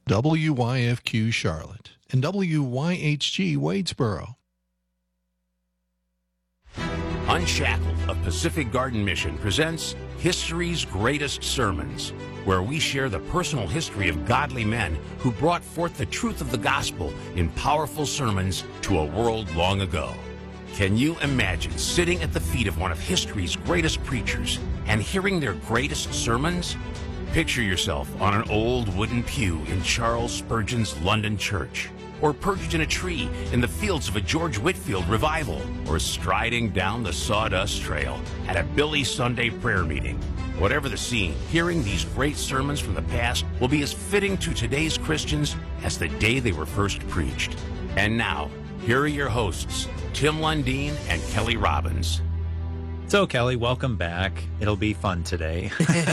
WYFQ Charlotte and WYHG Wadesboro. Unshackled of Pacific Garden Mission presents History's Greatest Sermons, where we share the personal history of godly men who brought forth the truth of the gospel in powerful sermons to a world long ago. Can you imagine sitting at the feet of one of history's greatest preachers and hearing their greatest sermons? Picture yourself on an old wooden pew in Charles Spurgeon's London church, or perched in a tree in the fields of a George Whitefield revival, or striding down the sawdust trail at a Billy Sunday prayer meeting. Whatever the scene, hearing these great sermons from the past will be as fitting to today's Christians as the day they were first preached. And now, here are your hosts, Tim Lundeen and Kelly Robbins. So, Kelly, welcome back. It'll be fun today.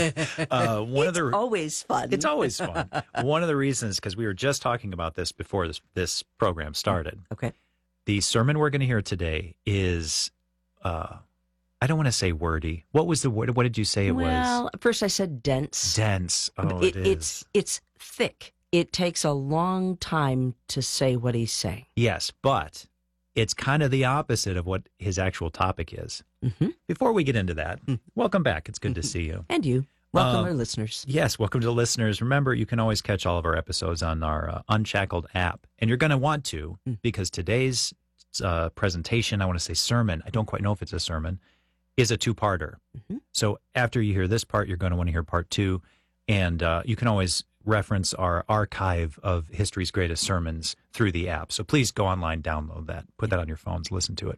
Always fun. It's always fun. One of the reasons, because we were just talking about this before this program started. Okay. The sermon we're going to hear today is, I don't want to say wordy. What was the word? What did you say it was? Well, first I said dense. Dense. Oh, it is. It's thick. It takes a long time to say what he's saying. Yes, but it's kind of the opposite of what his actual topic is. Mm-hmm. Before we get into that, welcome back. It's good to see you. And you. Welcome, our listeners. Yes, welcome to the listeners. Remember, you can always catch all of our episodes on our Unshackled app. And you're going to want to, because today's presentation, I want to say sermon, I don't quite know if it's a sermon, is a two-parter. Mm-hmm. So after you hear this part, you're going to want to hear part two. And you can always reference our archive of history's greatest sermons through the app. So please go online, download that, put that on your phones, listen to it.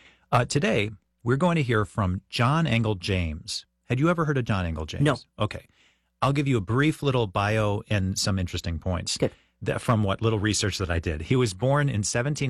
Today, we're going to hear from John Angell James. Had you ever heard of John Angell James? No. Okay. I'll give you a brief little bio and some interesting points from what little research that I did. He was born in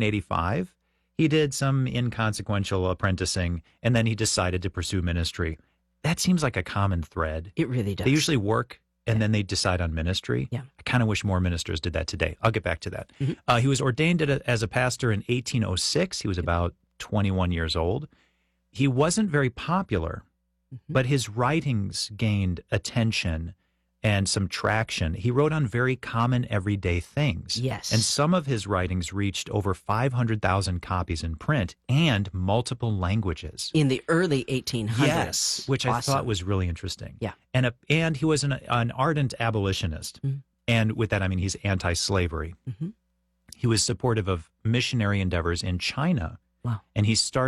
1785. He did some inconsequential apprenticing, and then he decided to pursue ministry. That seems like a common thread. It really does. They usually work, and then they decide on ministry. Yeah. I kind of wish more ministers did that today. I'll get back to that. Mm-hmm. He was ordained as a pastor in 1806. He was about 21 years old. He wasn't very popular, but his writings gained attention and some traction. He wrote on very common everyday things. Yes. And some of his writings reached over 500,000 copies in print and multiple languages. In the early 1800s. Yes, which I thought was really interesting. Yeah. And he was an ardent abolitionist. Mm-hmm. And with that, I mean, he's anti-slavery. Mm-hmm. He was supportive of missionary endeavors in China. Wow. And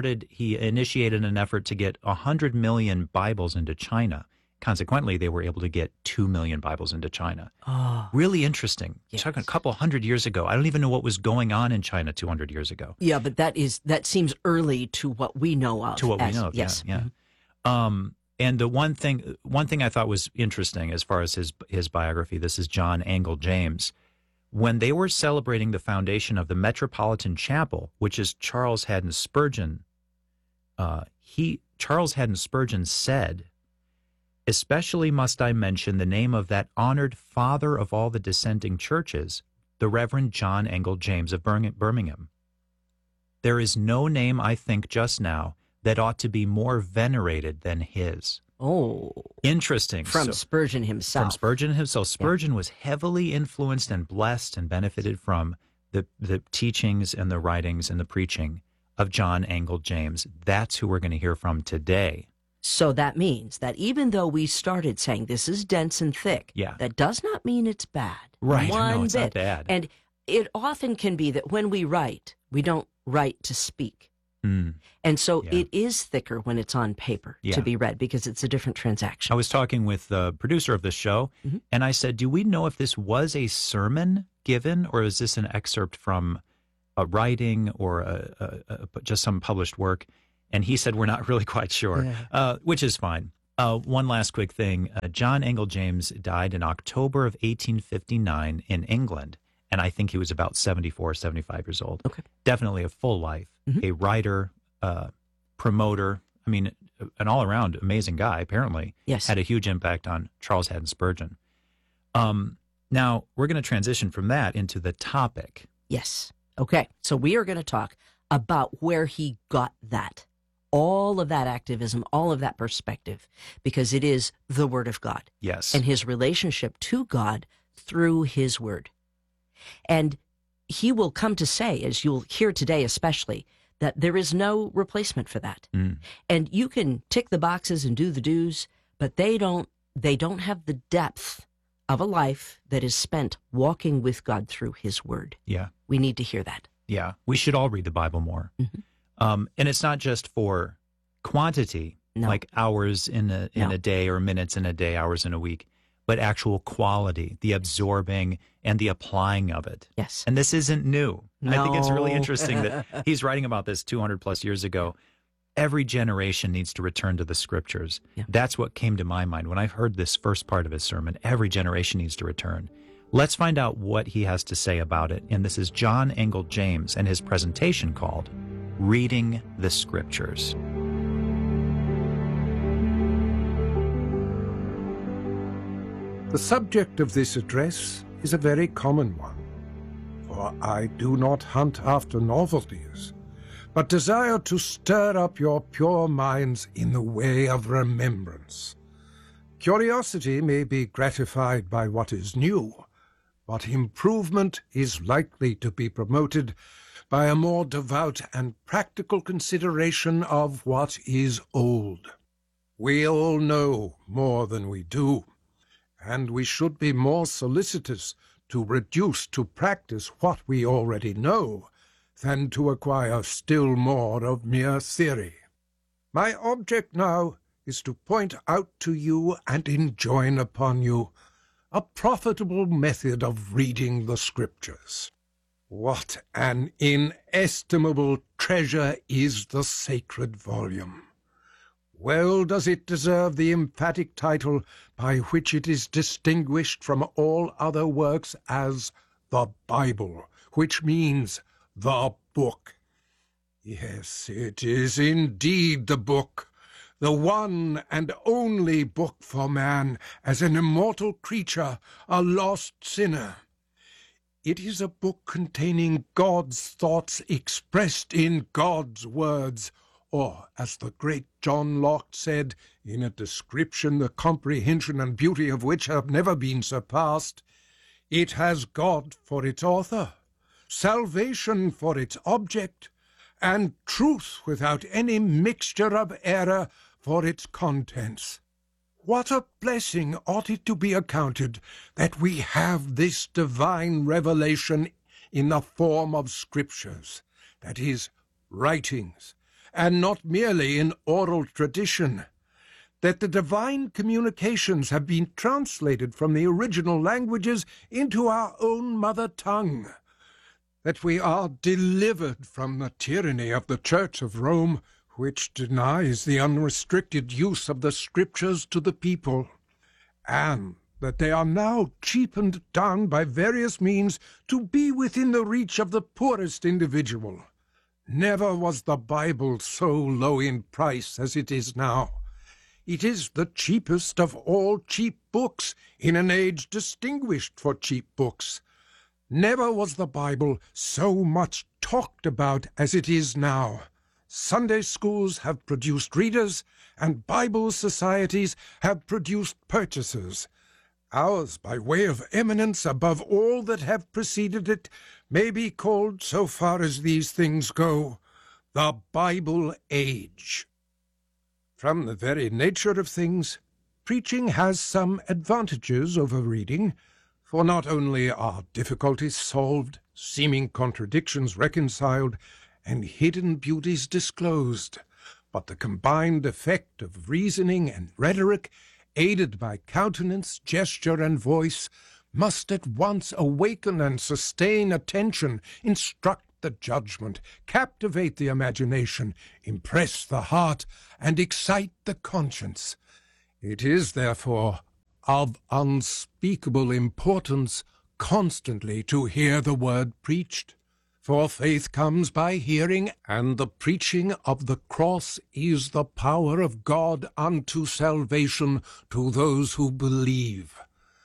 he initiated an effort to get 100 million Bibles into China. Consequently, they were able to get 2 million Bibles into China. Oh. Really interesting. Yes. Talking a couple hundred years ago. I don't even know what was going on in China 200 years ago. Yeah, but that seems early to what we know of. To what we know of, yes. Yeah. And the one thing I thought was interesting as far as his biography, this is John Angell James. When they were celebrating the foundation of the Metropolitan Chapel, which is Charles Haddon Spurgeon, Charles Haddon Spurgeon said, "Especially must I mention the name of that honored father of all the dissenting churches, the Reverend John Angell James of Birmingham. There is no name, I think, just now that ought to be more venerated than his." Oh. Interesting. From Spurgeon himself. From Spurgeon himself. Spurgeon was heavily influenced and blessed and benefited from the teachings and the writings and the preaching of John Angell James. That's who we're going to hear from today. So that means that even though we started saying this is dense and thick, that does not mean it's bad. Right. One no, it's bit. not bad. And it often can be that when we write, we don't write to speak. And so it is thicker when it's on paper to be read because it's a different transaction. I was talking with the producer of this show, and I said, do we know if this was a sermon given, or is this an excerpt from a writing or just some published work? And he said, we're not really quite sure, which is fine. One last quick thing. John Angell James died in October of 1859 in England. And I think he was about 74, 75 years old. Okay. Definitely a full life, a writer, promoter. I mean, an all-around amazing guy, apparently. Yes. Had a huge impact on Charles Haddon Spurgeon. Now, we're going to transition from that into the topic. Yes. Okay. So we are going to talk about where he got that. All of that activism, all of that perspective, because it is the Word of God. Yes. And his relationship to God through his Word. And he will come to say, as you'll hear today especially, that there is no replacement for that. And you can tick the boxes and do the do's, but they don't have the depth of a life that is spent walking with God through his word. Yeah. We need to hear that. Yeah. We should all read the Bible more. And it's not just for quantity, like hours in a day or minutes in a day, hours in a week, but actual quality, the absorbing and the applying of it. Yes. And this isn't new. No. I think it's really interesting that he's writing about this 200 plus years ago. Every generation needs to return to the scriptures. Yeah. That's what came to my mind when I heard this first part of his sermon. Every generation needs to return. Let's find out what he has to say about it. And this is John Angell James and his presentation called Reading the Scriptures. The subject of this address is a very common one, for I do not hunt after novelties, but desire to stir up your pure minds in the way of remembrance. Curiosity may be gratified by what is new, but improvement is likely to be promoted by a more devout and practical consideration of what is old. We all know more than we do, and we should be more solicitous to reduce to practice what we already know than to acquire still more of mere theory. My object now is to point out to you and enjoin upon you a profitable method of reading the Scriptures. What an inestimable treasure is the sacred volume! Well does it deserve the emphatic title by which it is distinguished from all other works as the Bible, which means the book. Yes, it is indeed the book, the one and only book for man as an immortal creature, a lost sinner. It is a book containing God's thoughts expressed in God's words, or, as the great John Locke said, in a description the comprehension and beauty of which have never been surpassed, it has God for its author, salvation for its object, and truth without any mixture of error for its contents. What a blessing ought it to be accounted that we have this divine revelation in the form of Scriptures, that is, writings, and not merely in oral tradition, that the divine communications have been translated from the original languages into our own mother tongue, that we are delivered from the tyranny of the Church of Rome, which denies the unrestricted use of the Scriptures to the people, and that they are now cheapened down by various means to be within the reach of the poorest individual. Never was the Bible so low in price as it is now. It is the cheapest of all cheap books in an age distinguished for cheap books. Never was the Bible so much talked about as it is now. Sunday schools have produced readers, and Bible societies have produced purchasers. Ours, by way of eminence above all that have preceded it, may be called, so far as these things go, the Bible age. From the very nature of things, preaching has some advantages over reading, for not only are difficulties solved, seeming contradictions reconciled, and hidden beauties disclosed, but the combined effect of reasoning and rhetoric, aided by countenance, gesture, and voice, must at once awaken and sustain attention, instruct the judgment, captivate the imagination, impress the heart, and excite the conscience. It is, therefore, of unspeakable importance constantly to hear the word preached. For faith comes by hearing, and the preaching of the cross is the power of God unto salvation to those who believe.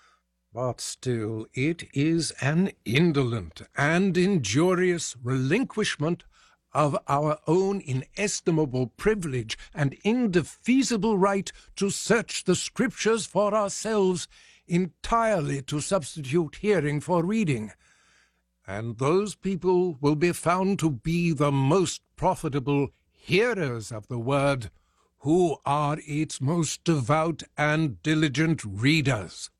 But still it is an indolent and injurious relinquishment of our own inestimable privilege and indefeasible right to search the Scriptures for ourselves, entirely to substitute hearing for reading. and those people will be found to be the most profitable hearers of the word, who are its most devout and diligent readers.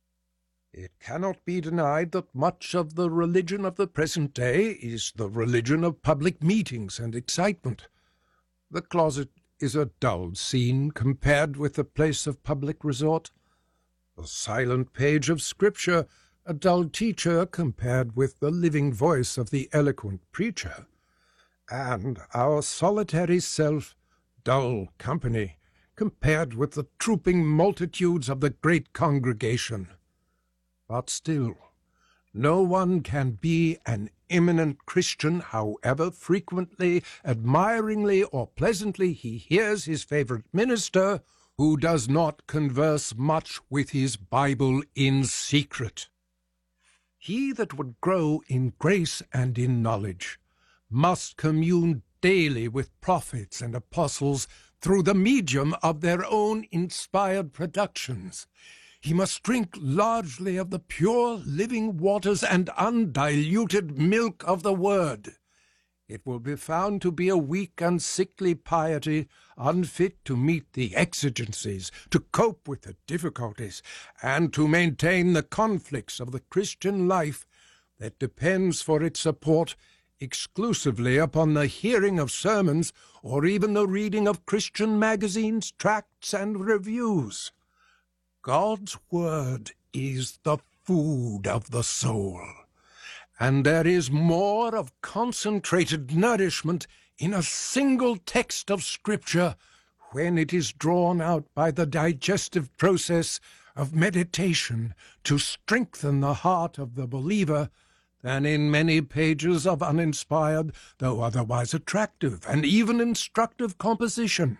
It cannot be denied that much of the religion of the present day is the religion of public meetings and excitement. The closet is a dull scene compared with the place of public resort. The silent page of Scripture a dull teacher compared with the living voice of the eloquent preacher, and our solitary self dull company compared with the trooping multitudes of the great congregation. But still, no one can be an eminent Christian, however frequently, admiringly, or pleasantly he hears his favorite minister, who does not converse much with his Bible in secret. He that would grow in grace and in knowledge must commune daily with prophets and apostles through the medium of their own inspired productions. He must drink largely of the pure living waters and undiluted milk of the Word. It will be found to be a weak and sickly piety, unfit to meet the exigencies, to cope with the difficulties, and to maintain the conflicts of the Christian life that depends for its support exclusively upon the hearing of sermons or even the reading of Christian magazines, tracts, and reviews. God's Word is the food of the soul, and there is more of concentrated nourishment in a single text of Scripture when it is drawn out by the digestive process of meditation to strengthen the heart of the believer than in many pages of uninspired, though otherwise attractive and even instructive composition.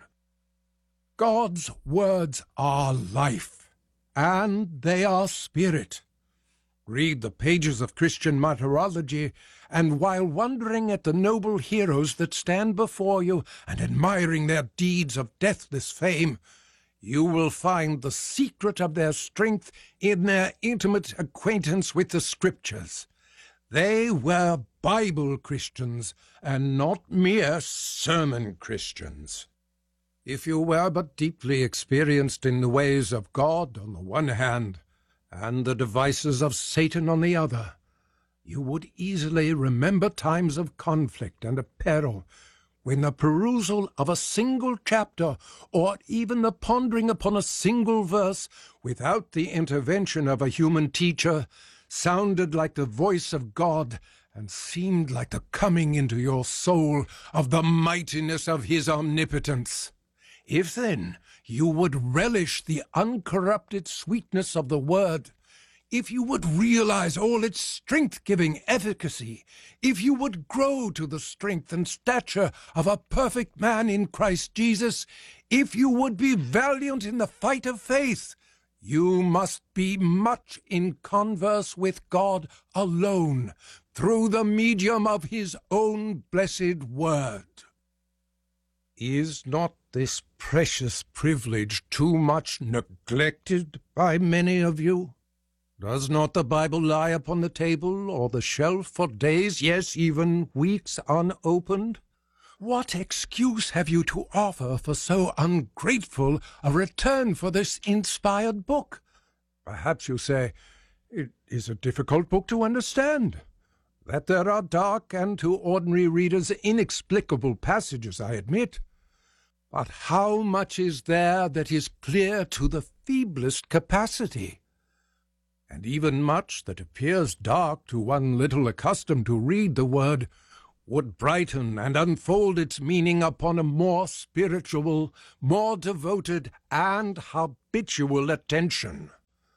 God's words are life, and they are spirit. Read the pages of Christian martyrology, and while wondering at the noble heroes that stand before you and admiring their deeds of deathless fame, you will find the secret of their strength in their intimate acquaintance with the Scriptures. They were Bible Christians, and not mere sermon Christians. If you were but deeply experienced in the ways of God on the one hand, and the devices of Satan on the other, you would easily remember times of conflict and of peril, when the perusal of a single chapter, or even the pondering upon a single verse, without the intervention of a human teacher, sounded like the voice of God, and seemed like the coming into your soul of the mightiness of his omnipotence. If then you would relish the uncorrupted sweetness of the Word, if you would realize all its strength-giving efficacy, if you would grow to the strength and stature of a perfect man in Christ Jesus, if you would be valiant in the fight of faith, you must be much in converse with God alone, through the medium of his own blessed Word. Is not this precious privilege too much neglected by many of you? Does not the Bible lie upon the table or the shelf for days, yes, even weeks unopened? What excuse have you to offer for so ungrateful a return for this inspired book? Perhaps you say, it is a difficult book to understand. That there are dark and to ordinary readers inexplicable passages, I admit. But how much is there that is clear to the feeblest capacity? And even much that appears dark to one little accustomed to read the Word would brighten and unfold its meaning upon a more spiritual, more devoted, and habitual attention.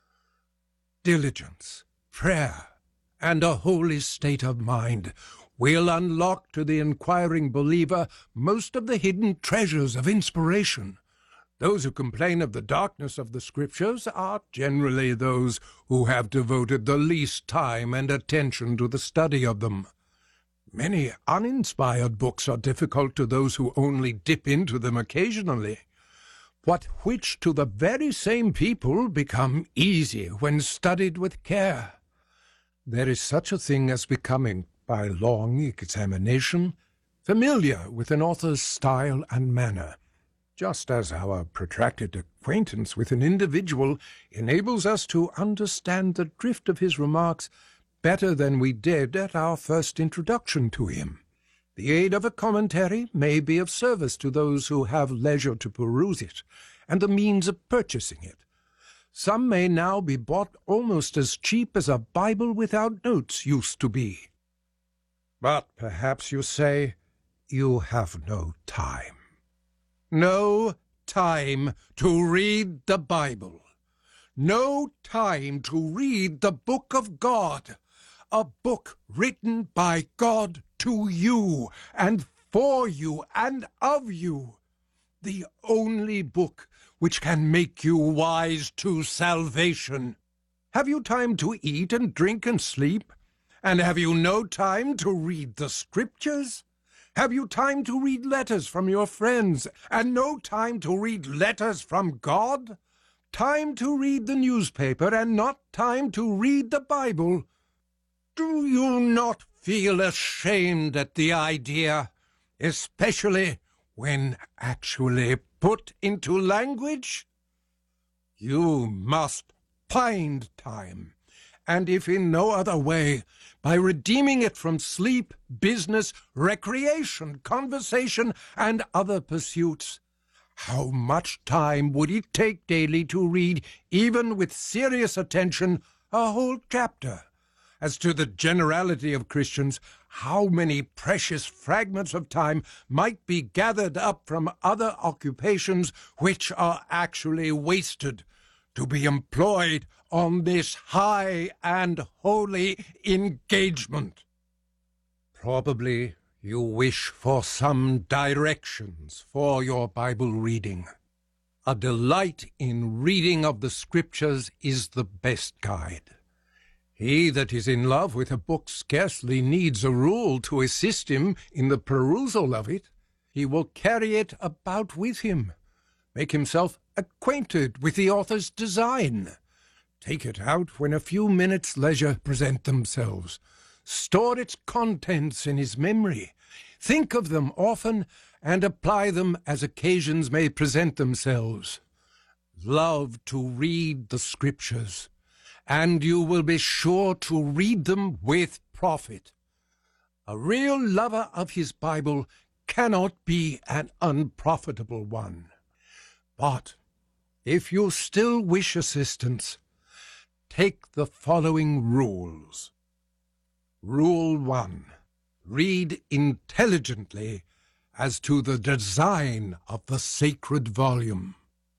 Diligence, prayer, and a holy state of mind will unlock to the inquiring believer most of the hidden treasures of inspiration. Those who complain of the darkness of the Scriptures are generally those who have devoted the least time and attention to the study of them. Many uninspired books are difficult to those who only dip into them occasionally, but which to the very same people become easy when studied with care. there is such a thing as becoming, by long examination, familiar with an author's style and manner, just as our protracted acquaintance with an individual enables us to understand the drift of his remarks better than we did at our first introduction to him. The aid of a commentary may be of service to those who have leisure to peruse it, and the means of purchasing it. Some may now be bought almost as cheap as a Bible without notes used to be. But perhaps you say, you have no time. No time to read the Bible. No time to read the book of God. A book written by God to you and for you and of you. The only book which can make you wise to salvation. Have you time to eat and drink and sleep? And have you no time to read the Scriptures? Have you time to read letters from your friends, and no time to read letters from God? Time to read the newspaper, and not time to read the Bible? Do you not feel ashamed at the idea, especially when actually put into language? You must find time, and if in no other way, by redeeming it from sleep, business, recreation, conversation, and other pursuits. How much time would it take daily to read, even with serious attention, a whole chapter? As to the generality of Christians, how many precious fragments of time might be gathered up from other occupations which are actually wasted, to be employed on this high and holy engagement. Probably you wish for some directions for your Bible reading. A delight in reading of the Scriptures is the best guide. He that is in love with a book scarcely needs a rule to assist him in the perusal of it. He will carry it about with him, make himself acquainted with the author's design, take it out when a few minutes' leisure present themselves, store its contents in his memory, think of them often, and apply them as occasions may present themselves. Love to read the Scriptures, and you will be sure to read them with profit. A real lover of his Bible cannot be an unprofitable one. But if you still wish assistance, take the following rules. Rule 1. Read intelligently as to the design of the sacred volume.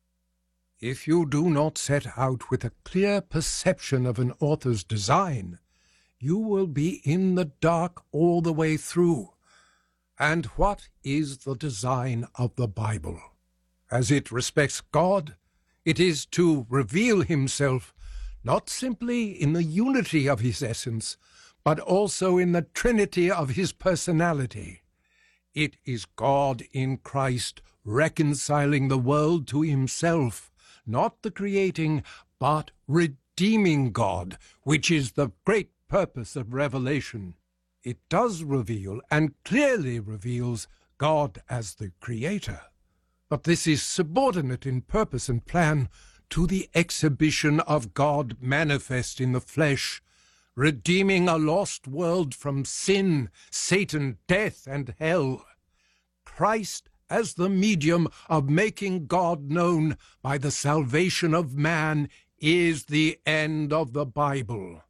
If you do not set out with a clear perception of an author's design, you will be in the dark all the way through. And what is the design of the Bible? As it respects God, it is to reveal himself not simply in the unity of his essence, but also in the trinity of his personality. It is God in Christ reconciling the world to himself, not the creating, but redeeming God, which is the great purpose of Revelation. It does reveal, and clearly reveals, God as the Creator. But this is subordinate in purpose and plan to the exhibition of God manifest in the flesh, redeeming a lost world from sin, Satan, death, and hell. Christ as the medium of making God known by the salvation of man is the end of the Bible.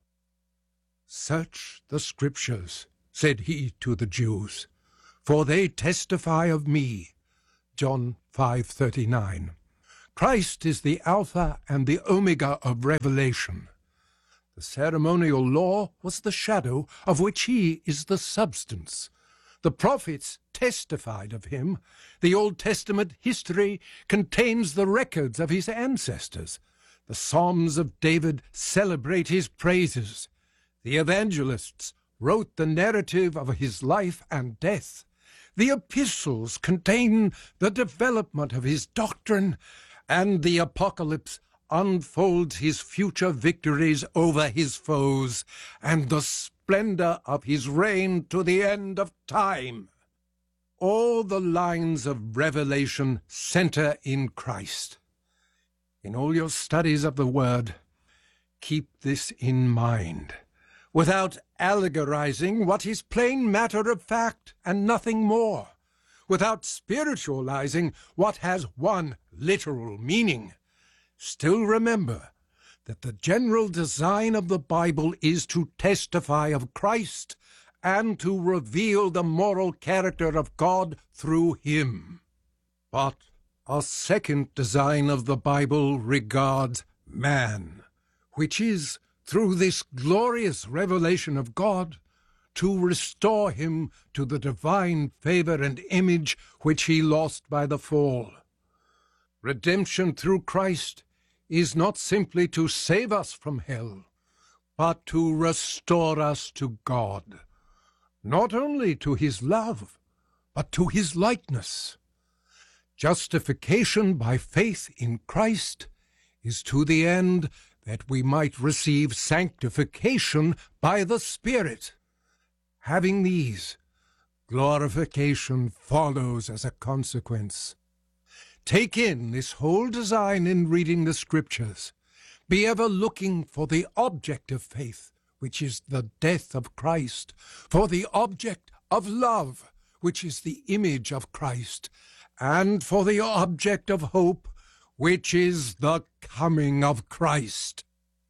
Search the Scriptures, said he to the Jews, for they testify of me. John 5:39. Christ is the Alpha and the Omega of Revelation. The ceremonial law was the shadow of which he is the substance. The prophets testified of him. The Old Testament history contains the records of his ancestors. The Psalms of David celebrate his praises. The evangelists wrote the narrative of his life and death. The epistles contain the development of his doctrine, and the Apocalypse unfolds his future victories over his foes and the splendor of his reign to the end of time. All the lines of Revelation center in Christ. In all your studies of the Word, keep this in mind, without allegorizing what is plain matter of fact and nothing more, without spiritualizing what has one literal meaning. Still remember that the general design of the Bible is to testify of Christ and to reveal the moral character of God through him. But a second design of the Bible regards man, which is, through this glorious revelation of God, to restore him to the divine favor and image which he lost by the fall. Redemption through Christ is not simply to save us from hell, but to restore us to God, not only to his love, but to his likeness. Justification by faith in Christ is to the end that we might receive sanctification by the Spirit. Having these, glorification follows as a consequence. Take in this whole design in reading the Scriptures. Be ever looking for the object of faith, which is the death of Christ, for the object of love, which is the image of Christ, and for the object of hope, which is the coming of Christ.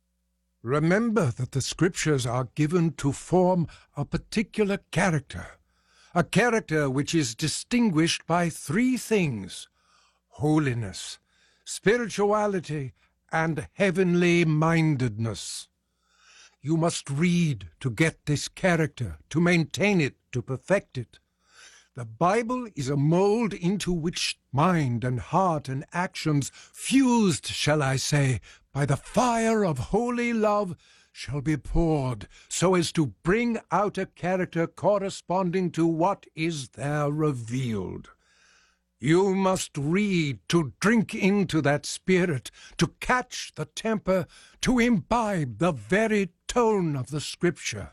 Remember that the Scriptures are given to form a particular character, a character which is distinguished by three things: holiness, spirituality, and heavenly mindedness. You must read to get this character, to maintain it, to perfect it. The Bible is a mold into which mind and heart and actions, fused, shall I say, by the fire of holy love, shall be poured, so as to bring out a character corresponding to what is there revealed. You must read to drink into that spirit, to catch the temper, to imbibe the very tone of the Scripture.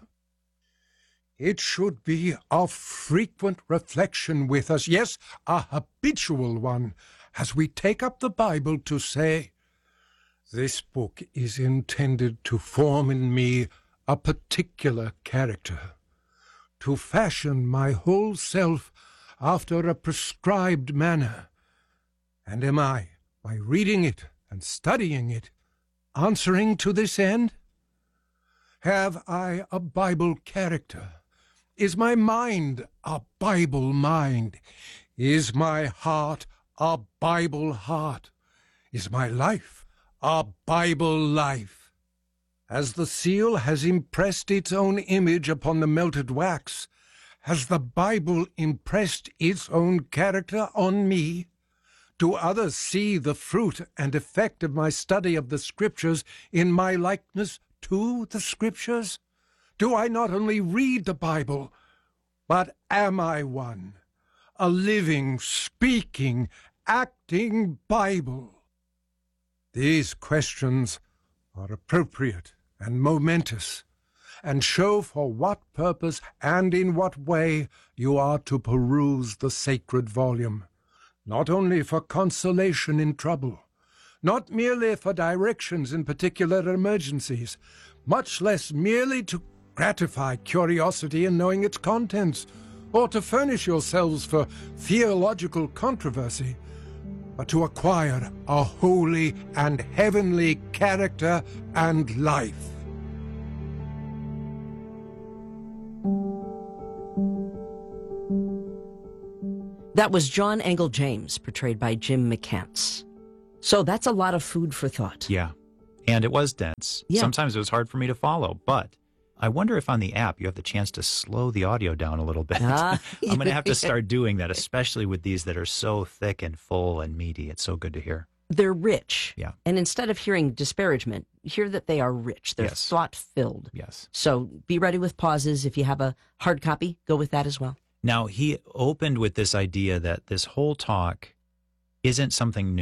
It should be a frequent reflection with us, yes, a habitual one, as we take up the Bible to say, this book is intended to form in me a particular character, to fashion my whole self after a prescribed manner. And am I, by reading it and studying it, answering to this end? Have I a Bible character? Is my mind a Bible mind? Is my heart a Bible heart? Is my life a Bible life? As the seal has impressed its own image upon the melted wax, has the Bible impressed its own character on me? Do others see the fruit and effect of my study of the Scriptures in my likeness to the Scriptures? Do I not only read the Bible, but am I one, a living, speaking, acting Bible? These questions are appropriate and momentous, and show for what purpose and in what way you are to peruse the sacred volume, not only for consolation in trouble, not merely for directions in particular emergencies, much less merely to gratify curiosity in knowing its contents, or to furnish yourselves for theological controversy, but to acquire a holy and heavenly character and life. That was John Angell James, portrayed by Jim McCants. So that's a lot of food for thought. Yeah. And it was dense. Yeah. Sometimes it was hard for me to follow, but I wonder if on the app you have the chance to slow the audio down a little bit. I'm going to have to start doing that, especially with these that are so thick and full and meaty. It's so good to hear. They're rich. Yeah. And instead of hearing disparagement, hear that they are rich. They're Yes. thought-filled. Yes. So be ready with pauses. If you have a hard copy, go with that as well. Now, he opened with this idea that this whole talk isn't something new.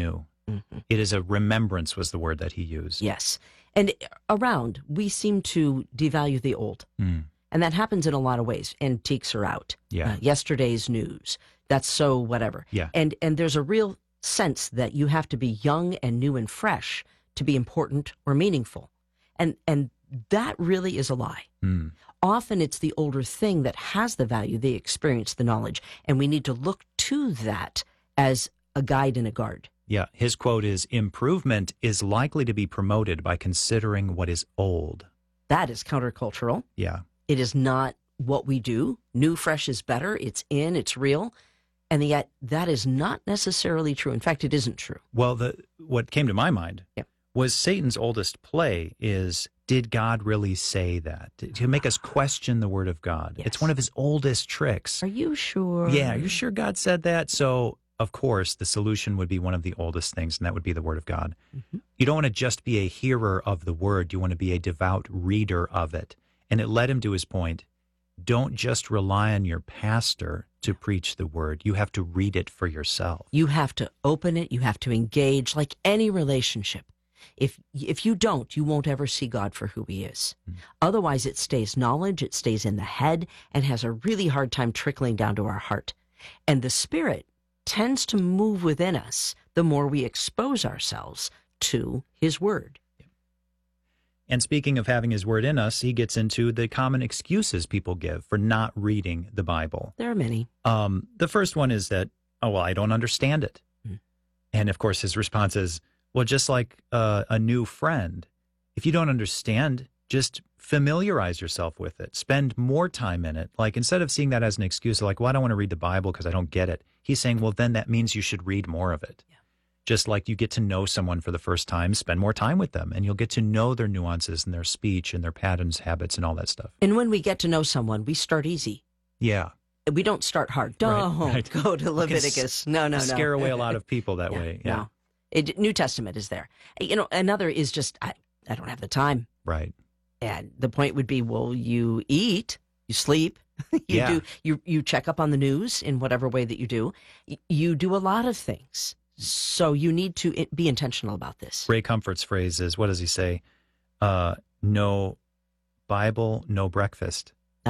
It is a remembrance was the word that he used. Yes. And around, we seem to devalue the old. And that happens in a lot of ways. Antiques are out. Yeah. Yesterday's news. That's so whatever. Yeah. And there's a real sense that you have to be young and new and fresh to be important or meaningful. And that really is a lie. Often it's the older thing that has the value, the experience, the knowledge. And we need to look to that as a guide and a guard. Yeah. His quote is, improvement is likely to be promoted by considering what is old. That is countercultural. Yeah. It is not what we do. New, fresh is better. It's in, it's real. And yet that is not necessarily true. In fact, it isn't true. Well, what came to my mind was Satan's oldest play is, did God really say that? To make us question the word of God. Yes. It's one of his oldest tricks. Are you sure? Yeah, are you sure God said that? So, of course, the solution would be one of the oldest things, and that would be the word of God. You don't want to just be a hearer of the word. You want to be a devout reader of it. And it led him to his point. Don't just rely on your pastor to preach the word. You have to read it for yourself. You have to open it. You have to engage like any relationship. If you don't, you won't ever see God for who he is. Otherwise, it stays knowledge, it stays in the head, and has a really hard time trickling down to our heart. And the Spirit tends to move within us the more we expose ourselves to his word. And speaking of having his word in us, he gets into the common excuses people give for not reading the Bible. There are many. The first one is that, oh, well, I don't understand it. And of course, his response is, well, just like a new friend, if you don't understand, just familiarize yourself with it. Spend more time in it. Like, instead of seeing that as an excuse, like, well, I don't want to read the Bible because I don't get it. He's saying, well, then that means you should read more of it. Yeah. Just like you get to know someone for the first time, spend more time with them, and you'll get to know their nuances and their speech and their patterns, habits, and all that stuff. And when we get to know someone, we start easy. Yeah. We don't start hard. Don't go to Leviticus. No. Scare away a lot of people that way. Yeah. No. New Testament is there. Another is just, I don't have the time. Right. And the point would be, well, you eat, you sleep, you check up on the news in whatever way that you do. You do a lot of things. So you need to be intentional about this. Ray Comfort's phrase is, what does he say? No Bible, no breakfast.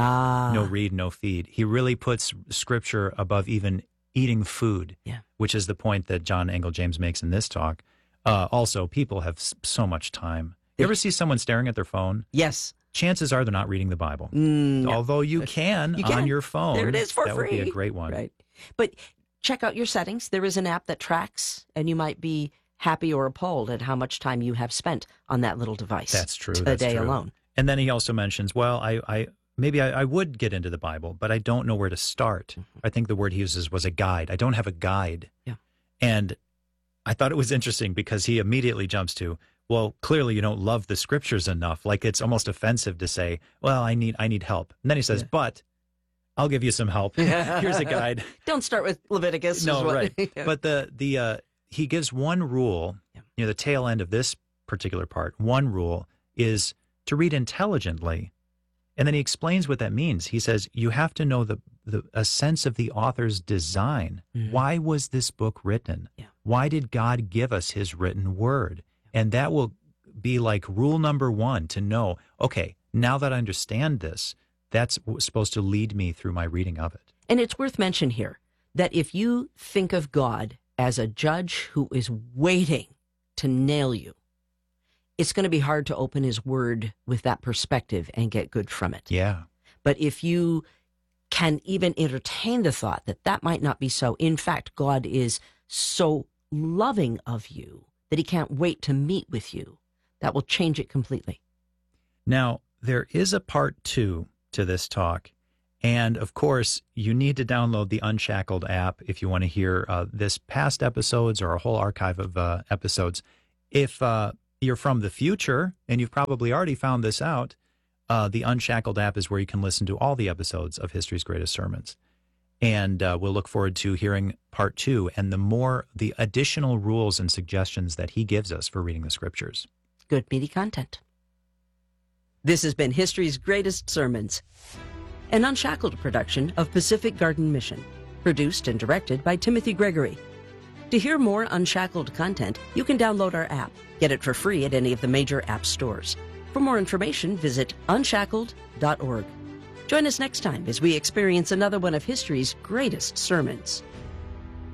No read, no feed. He really puts Scripture above even eating food, which is the point that John Angell James makes in this talk. Also, people have so much time. You ever see someone staring at their phone? Yes. Chances are they're not reading the Bible. No. Although you can on your phone. There it is for free. That would be a great one. Right. But check out your settings. There is an app that tracks, and you might be happy or appalled at how much time you have spent on that little device. That's true. A day alone. And then he also mentions, well, maybe I would get into the Bible, but I don't know where to start. I think the word he uses was a guide. I don't have a guide. Yeah. And I thought it was interesting because he immediately jumps to, well, clearly you don't love the Scriptures enough. Like, it's almost offensive to say, well, I need help. And then he says, but I'll give you some help. Here's a guide. Don't start with Leviticus. No, right. But he gives one rule, the tail end of this particular part. One rule is to read intelligently. And then he explains what that means. He says, you have to know a sense of the author's design. Why was this book written? Why did God give us his written word? And that will be like rule number one, to know, okay, now that I understand this, that's supposed to lead me through my reading of it. And it's worth mentioning here that if you think of God as a judge who is waiting to nail you, it's going to be hard to open his word with that perspective and get good from it. Yeah. But if you can even entertain the thought that that might not be so, in fact, God is so loving of you that he can't wait to meet with you, that will change it completely. Now, there is a part 2 to this talk. And of course, you need to download the Unshackled app if you want to hear this past episodes or a whole archive of episodes. If you're from the future, and you've probably already found this out, the Unshackled app is where you can listen to all the episodes of History's Greatest Sermons. And we'll look forward to hearing part 2 and the additional rules and suggestions that he gives us for reading the Scriptures. Good meaty content. This has been History's Greatest Sermons, an Unshackled production of Pacific Garden Mission, produced and directed by Timothy Gregory. To hear more Unshackled content, you can download our app. Get it for free at any of the major app stores. For more information, visit unshackled.org. Join us next time as we experience another one of history's greatest sermons.